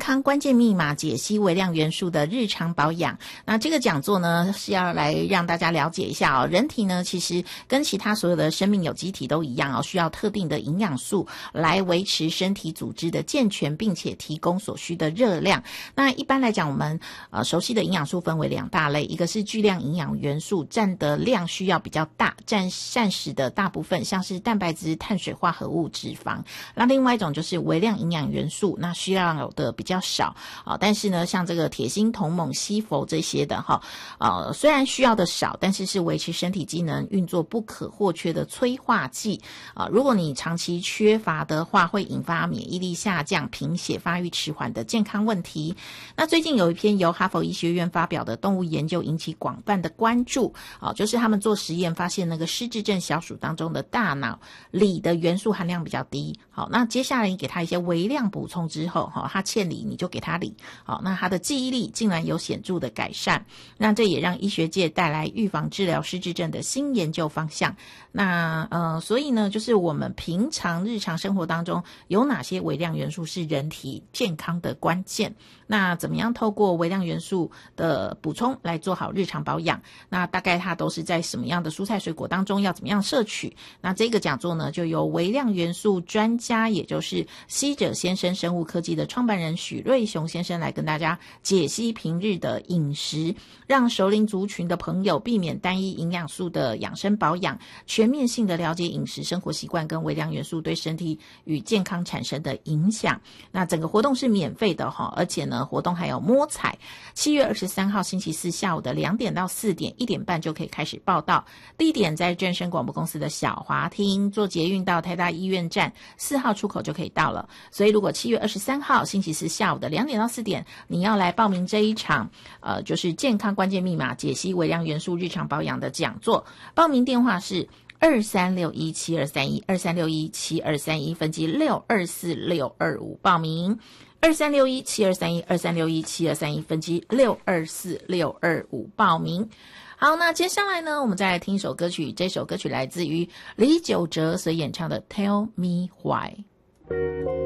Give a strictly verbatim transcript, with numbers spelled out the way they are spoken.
康关键密码解析微量元素的日常保养。那这个讲座呢是要来让大家了解一下哦，人体呢其实跟其他所有的生命有机体都一样哦，需要特定的营养素来维持身体组织的健全，并且提供所需的热量。那一般来讲，我们呃熟悉的营养素分为两大类，一个是巨量营养元素，占的量需要比较大，占膳食的大部分，像是蛋白质、碳水化合物、脂肪。那另外一种就是微量营养元素，那需要的比较少啊、呃，但是呢，像这个铁、锌、铜、锰、硒、铋这些的哈，呃，虽然需要的少，但是是维持身体机能运作不可或缺的催化剂啊、呃。如果你长期缺乏的话，会引发免疫力下降、贫血、发育迟缓的健康问题。那最近有一篇由哈佛医学院发表的动物研究引起广泛的关注啊、呃，就是他们做实验发现那个失智症小鼠当中的大脑锂的元素含量比较低。好，那接下来你给他一些微量补充之后，哈，他欠锂你就给他锂，好，那他的记忆力竟然有显著的改善，那这也让医学界带来预防治疗失智症的新研究方向。那呃，所以呢，就是我们平常日常生活当中有哪些微量元素是人体健康的关键？那怎么样透过微量元素的补充来做好日常保养？那大概它都是在什么样的蔬菜水果当中要怎么样摄取？那这个讲座呢，就由微量元素专家，也就是希者先生生物科技的创办人许瑞雄先生来跟大家解析平日的饮食，让熟龄族群的朋友避免单一营养素的养生保养，全面性的了解饮食生活习惯跟微量元素对身体与健康产生的影响。那整个活动是免费的哈，而且呢，活动还有摸彩。七月二十三号星期四下午的两点到四点，一点半就可以开始报到。地点在正声广播公司的小华厅，坐捷运到台大医院站四号出口就可以到了。所以如果七月二十三号星期四下午的两点到四点，你要来报名这一场呃，就是健康关键密码解析微量元素日常保养的讲座，报名电话是二三六一七二三一二三六一七二三一，分机六二四六二五报名。二三六一七二三一二三六一七二三一，分机六二四六二五报名。好，那接下来呢，我们再来听一首歌曲，这首歌曲来自于李玖哲所演唱的 Tell Me Why。